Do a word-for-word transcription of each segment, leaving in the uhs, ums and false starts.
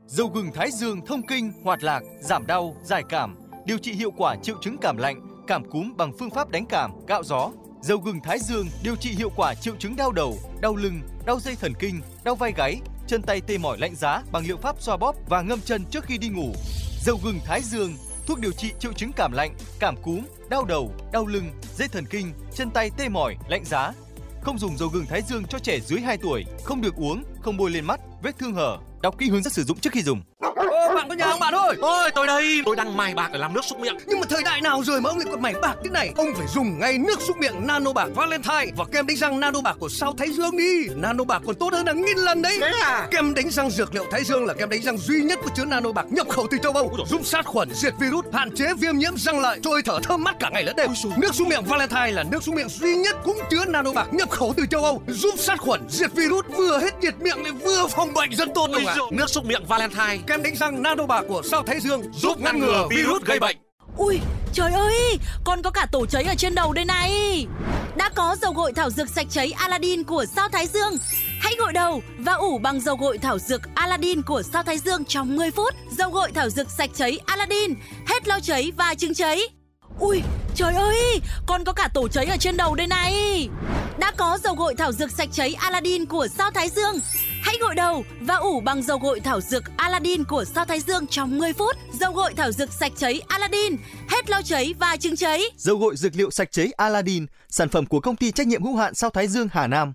Dầu gừng Thái Dương thông kinh, hoạt lạc, giảm đau, giải cảm, điều trị hiệu quả triệu chứng cảm lạnh, cảm cúm bằng phương pháp đánh cảm, gạo gió. Dầu gừng Thái Dương điều trị hiệu quả triệu chứng đau đầu, đau lưng, đau dây thần kinh, đau vai gáy, chân tay tê mỏi lạnh giá bằng liệu pháp xoa bóp và ngâm chân trước khi đi ngủ. Dầu gừng Thái Dương, thuốc điều trị triệu chứng cảm lạnh, cảm cúm, đau đầu, đau lưng, dây thần kinh, chân tay tê mỏi, lạnh giá. Không dùng dầu gừng Thái Dương cho trẻ dưới hai tuổi, không được uống, không bôi lên mắt, vết thương hở. Đọc kỹ hướng dẫn sử dụng trước khi dùng. Ô, bạn có nhà không bạn ơi? Ôi, tôi đây, tôi đang mài bạc để làm nước súc miệng. Nhưng mà thời đại nào rồi mà ông lại còn mài bạc thế này? Ông phải dùng ngay nước súc miệng Nano Bạc Valentine và kem đánh răng Nano Bạc của Sao Thái Dương đi. Nano Bạc còn tốt hơn hàng nghìn lần đấy. Thế à? Kem đánh răng dược liệu Thái Dương là kem đánh răng duy nhất có chứa Nano Bạc nhập khẩu từ châu Âu, giúp sát khuẩn, diệt virus, hạn chế viêm nhiễm răng lợi, trôi thở thơm mát cả ngày lẫn đêm. Nước súc miệng Valentine là nước súc miệng duy nhất cũng chứa Nano Bạc nhập khẩu từ châu Âu, giúp sát khuẩn, diệt virus, vừa hết nhiệt miệng lại vừa phòng bệnh rất tốt luôn ạ. Nước súc miệng Valentine, kem đánh răng Nano Bạc của Sao Thái Dương giúp ngăn ngừa virus gây bệnh. Ui, trời ơi, còn có cả tổ cháy ở trên đầu đây này. Đã có dầu gội thảo dược sạch cháy Aladdin của Sao Thái Dương. Hãy gội đầu và ủ bằng dầu gội thảo dược Aladdin của Sao Thái Dương trong mười phút. Dầu gội thảo dược sạch cháy Aladdin, hết lau cháy và chứng cháy. Ui, trời ơi, còn có cả tổ cháy ở trên đầu đây này. Đã có dầu gội thảo dược sạch cháy Aladdin của Sao Thái Dương. Hãy gội đầu và ủ bằng dầu gội thảo dược Aladdin của Sao Thái Dương trong mười phút. Dầu gội thảo dược sạch cháy Aladdin, hết lau cháy và chứng cháy. Dầu gội dược liệu sạch cháy Aladdin, sản phẩm của công ty trách nhiệm hữu hạn Sao Thái Dương Hà Nam.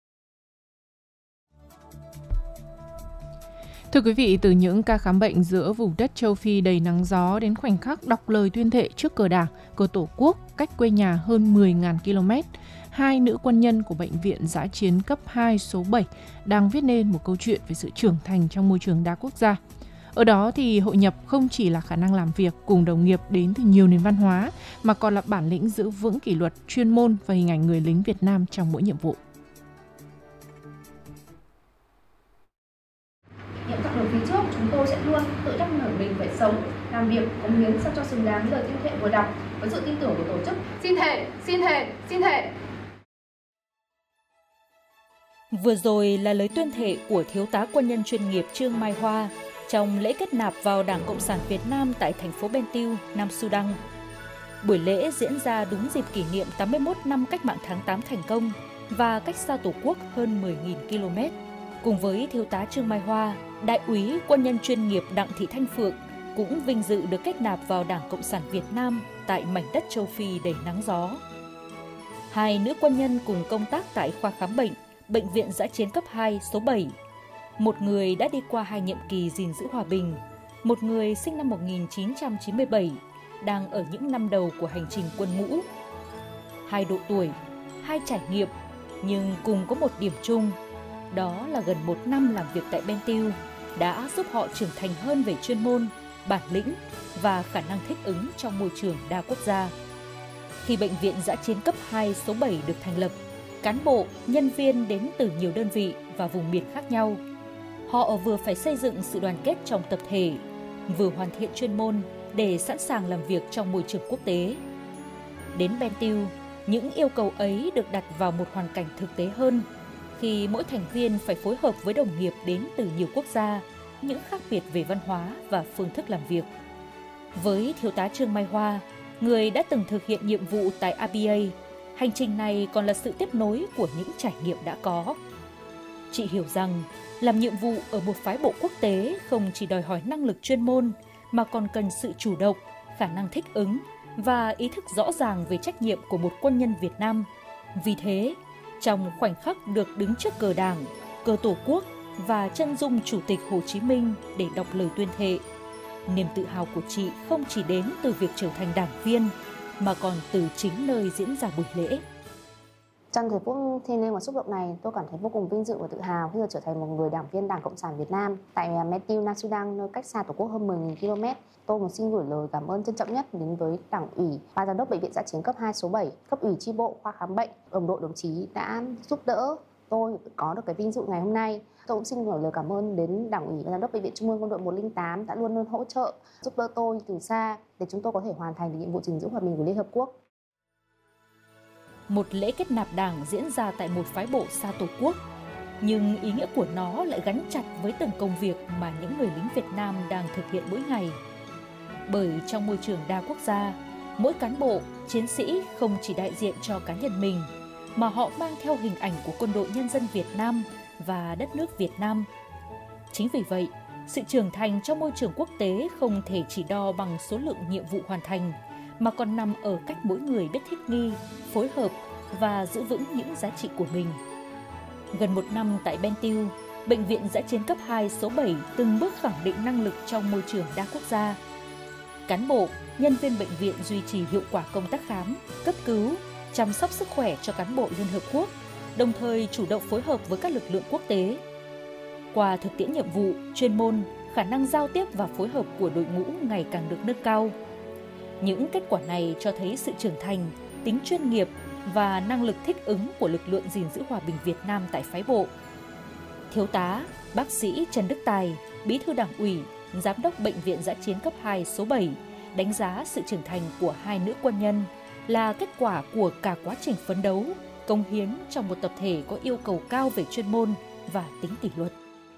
Thưa quý vị, từ những ca khám bệnh giữa vùng đất châu Phi đầy nắng gió đến khoảnh khắc đọc lời tuyên thệ trước cờ Đảng, cờ Tổ quốc cách quê nhà hơn mười nghìn ki lô mét, hai nữ quân nhân của Bệnh viện Dã chiến cấp hai số bảy đang viết nên một câu chuyện về sự trưởng thành trong môi trường đa quốc gia. Ở đó thì hội nhập không chỉ là khả năng làm việc cùng đồng nghiệp đến từ nhiều nền văn hóa, mà còn là bản lĩnh giữ vững kỷ luật, chuyên môn và hình ảnh người lính Việt Nam trong mỗi nhiệm vụ. Những chặng đường phía trước, chúng tôi sẽ luôn tự nhắc nhở mình phải sống, làm việc, cống hiến sao cho xứng đáng với lời tuyên thệ vừa đọc, với sự tin tưởng của tổ chức. Xin thề, xin thề, xin thề. Vừa rồi là lời tuyên thệ của thiếu tá quân nhân chuyên nghiệp Trương Mai Hoa trong lễ kết nạp vào Đảng Cộng sản Việt Nam tại thành phố Bentiu, Nam Sudan. Buổi lễ diễn ra đúng dịp kỷ niệm tám mươi mốt năm Cách mạng tháng tám thành công và cách xa Tổ quốc hơn mười nghìn ki lô mét. Cùng với thiếu tá Trương Mai Hoa, đại úy quân nhân chuyên nghiệp Đặng Thị Thanh Phượng cũng vinh dự được kết nạp vào Đảng Cộng sản Việt Nam tại mảnh đất châu Phi đầy nắng gió. Hai nữ quân nhân cùng công tác tại khoa khám bệnh, Bệnh viện Dã chiến cấp hai số bảy. Một người đã đi qua hai nhiệm kỳ gìn giữ hòa bình, một người sinh năm một nghìn chín trăm chín mươi bảy, đang ở những năm đầu của hành trình quân ngũ. Hai độ tuổi, hai trải nghiệm, nhưng cùng có một điểm chung, đó là gần một năm làm việc tại Bentiu đã giúp họ trưởng thành hơn về chuyên môn, bản lĩnh và khả năng thích ứng trong môi trường đa quốc gia. Khi Bệnh viện Dã chiến cấp hai số bảy được thành lập, cán bộ, nhân viên đến từ nhiều đơn vị và vùng miền khác nhau. Họ vừa phải xây dựng sự đoàn kết trong tập thể, vừa hoàn thiện chuyên môn để sẵn sàng làm việc trong môi trường quốc tế. Đến Bentiu, những yêu cầu ấy được đặt vào một hoàn cảnh thực tế hơn, khi mỗi thành viên phải phối hợp với đồng nghiệp đến từ nhiều quốc gia, những khác biệt về văn hóa và phương thức làm việc. Với thiếu tá Trương Mai Hoa, người đã từng thực hiện nhiệm vụ tại a bê a, hành trình này còn là sự tiếp nối của những trải nghiệm đã có. Chị hiểu rằng, làm nhiệm vụ ở một phái bộ quốc tế không chỉ đòi hỏi năng lực chuyên môn, mà còn cần sự chủ động, khả năng thích ứng và ý thức rõ ràng về trách nhiệm của một quân nhân Việt Nam. Vì thế, trong khoảnh khắc được đứng trước cờ Đảng, cờ Tổ quốc và chân dung Chủ tịch Hồ Chí Minh để đọc lời tuyên thệ, niềm tự hào của chị không chỉ đến từ việc trở thành đảng viên, mà còn từ chính nơi diễn ra buổi lễ. Trong thời phút thiêng liêng và xúc động này, tôi cảm thấy vô cùng vinh dự và tự hào khi được trở thành một người đảng viên Đảng Cộng sản Việt Nam tại Bentiu, Nam Sudan, nơi cách xa Tổ quốc hơn mười nghìn ki lô mét. Tôi muốn xin gửi lời cảm ơn trân trọng nhất đến với Đảng ủy, Ban giám đốc Bệnh viện Dã chiến cấp hai số bảy, cấp ủy chi bộ khoa khám bệnh, đồng đội đồng chí đã giúp đỡ tôi có được cái vinh dự ngày hôm nay. Tôi cũng xin gửi lời cảm ơn đến Đảng ủy, Ban giám đốc Bệnh viện Trung ương Quân đội một không tám đã luôn luôn hỗ trợ, giúp đỡ tôi từ xa để chúng tôi có thể hoàn thành được nhiệm vụ gìn giữ hòa bình của Liên Hợp Quốc. Một lễ kết nạp đảng diễn ra tại một phái bộ xa Tổ quốc. nhưng ý nghĩa của nó lại gắn chặt với từng công việc mà những người lính Việt Nam đang thực hiện mỗi ngày. Bởi trong môi trường đa quốc gia, mỗi cán bộ, chiến sĩ không chỉ đại diện cho cá nhân mình, mà họ mang theo hình ảnh của quân đội nhân dân Việt Nam và đất nước Việt Nam. Chính vì vậy, sự trưởng thành trong môi trường quốc tế không thể chỉ đo bằng số lượng nhiệm vụ hoàn thành, mà còn nằm ở cách mỗi người biết thích nghi, phối hợp và giữ vững những giá trị của mình. Gần một năm tại Bentiu, Bệnh viện Dã chiến cấp hai số bảy từng bước khẳng định năng lực trong môi trường đa quốc gia. Cán bộ, nhân viên bệnh viện duy trì hiệu quả công tác khám, cấp cứu, chăm sóc sức khỏe cho cán bộ Liên Hợp Quốc, đồng thời chủ động phối hợp với các lực lượng quốc tế. Qua thực tiễn nhiệm vụ, chuyên môn, khả năng giao tiếp và phối hợp của đội ngũ ngày càng được nâng cao. Những kết quả này cho thấy sự trưởng thành, tính chuyên nghiệp và năng lực thích ứng của lực lượng gìn giữ hòa bình Việt Nam tại phái bộ. Thiếu tá, bác sĩ Trần Đức Tài, Bí thư Đảng ủy, Giám đốc Bệnh viện Dã chiến cấp hai số bảy đánh giá sự trưởng thành của hai nữ quân nhân là kết quả của cả quá trình phấn đấu, cống hiến trong một tập thể có yêu cầu cao về chuyên môn và tính kỷ luật.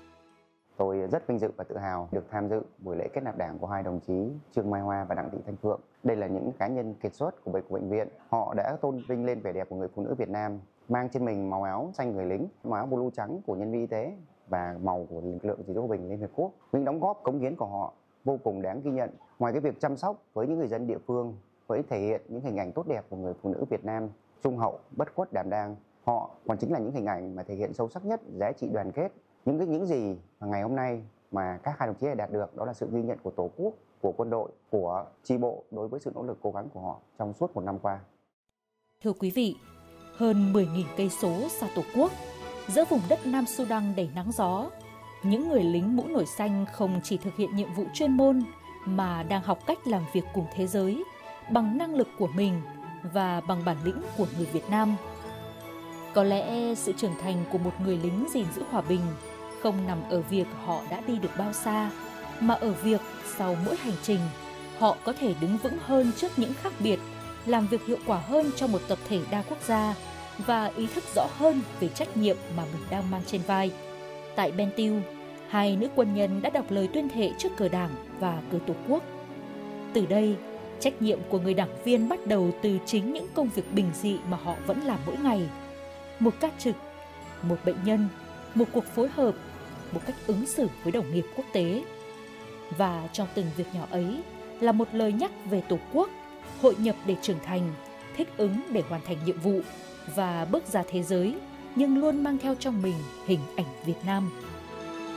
Tôi rất vinh dự và tự hào được tham dự buổi lễ kết nạp đảng của hai đồng chí Trương Mai Hoa và Đặng Thị Thanh Phượng. Đây là những cá nhân kiệt xuất của bệnh của bệnh viện. Họ đã tôn vinh lên vẻ đẹp của người phụ nữ Việt Nam, mang trên mình màu áo xanh người lính, màu áo blue trắng của nhân viên y tế và màu của lực lượng gìn giữ hòa bình Liên Hợp Quốc. Những đóng góp cống hiến của họ vô cùng đáng ghi nhận. Ngoài cái việc chăm sóc với những người dân địa phương, với thể hiện những hình ảnh tốt đẹp của người phụ nữ Việt Nam, trung hậu, bất khuất, đảm đang, họ còn chính là những hình ảnh mà thể hiện sâu sắc nhất giá trị đoàn kết. Những cái những gì mà ngày hôm nay mà các hai đồng chí này đạt được, đó là sự ghi nhận của Tổ quốc, của quân đội, của chi bộ đối với sự nỗ lực cố gắng của họ trong suốt một năm qua. Thưa quý vị, hơn mười nghìn cây số xa Tổ quốc, giữa vùng đất Nam Sudan đầy nắng gió, những người lính mũ nổi xanh không chỉ thực hiện nhiệm vụ chuyên môn mà đang học cách làm việc cùng thế giới bằng năng lực của mình và bằng bản lĩnh của người Việt Nam. Có lẽ sự trưởng thành của một người lính gìn giữ hòa bình không nằm ở việc họ đã đi được bao xa, mà ở việc sau mỗi hành trình, họ có thể đứng vững hơn trước những khác biệt, làm việc hiệu quả hơn trong một tập thể đa quốc gia và ý thức rõ hơn về trách nhiệm mà mình đang mang trên vai. Tại Bentiu, hai nữ quân nhân đã đọc lời tuyên thệ trước cờ Đảng và cờ Tổ quốc. Từ đây, trách nhiệm của người đảng viên bắt đầu từ chính những công việc bình dị mà họ vẫn làm mỗi ngày. Một ca trực, một bệnh nhân, một cuộc phối hợp, một cách ứng xử với đồng nghiệp quốc tế. Và trong từng việc nhỏ ấy là một lời nhắc về Tổ quốc, hội nhập để trưởng thành, thích ứng để hoàn thành nhiệm vụ và bước ra thế giới, nhưng luôn mang theo trong mình hình ảnh Việt Nam.